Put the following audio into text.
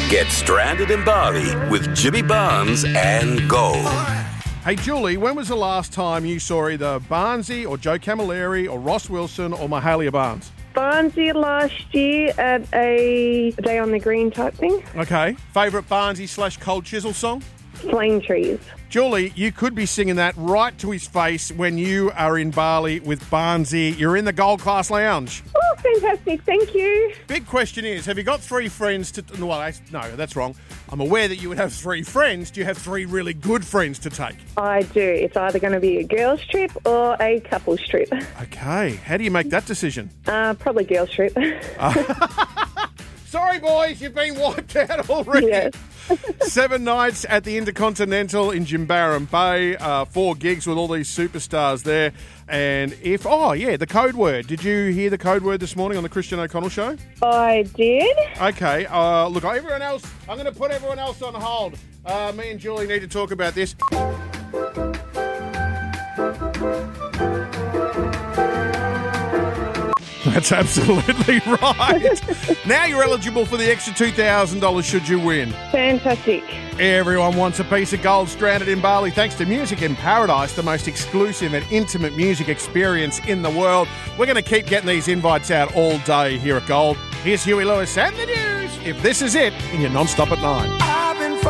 Get stranded in Bali with Jimmy Barnes and Gold. Hey, Julie, when was the last time you saw either Barnesy or Joe Camilleri or Ross Wilson or Mahalia Barnes? Barnesy last year at a Day on the Green type thing. Okay. Favourite Barnesy / Cold Chisel song? Flame Trees. Julie, you could be singing that right to his face when you are in Bali with Barnesy. You're in the Gold Class Lounge. Oh, fantastic. Thank you. Big question is, have you got three friends to... Well, no, that's wrong. I'm aware that you would have three friends. Do you have three really good friends to take? I do. It's either going to be a girls' trip or a couples' trip. Okay. How do you make that decision? Probably girls' trip. Sorry, boys, you've been wiped out already. Yes. 7 nights at the Intercontinental in Jimbaran Bay, 4 gigs with all these superstars there. And the code word. Did you hear the code word this morning on the Christian O'Connell show? I did. Okay, look, everyone else, I'm going to put everyone else on hold. Me and Julie need to talk about this. That's absolutely right. Now you're eligible for the extra $2,000 should you win. Fantastic. Everyone wants a piece of gold stranded in Bali thanks to Music in Paradise, the most exclusive and intimate music experience in the world. We're going to keep getting these invites out all day here at Gold. Here's Huey Lewis and the news. If this is it, in your non-stop at 9.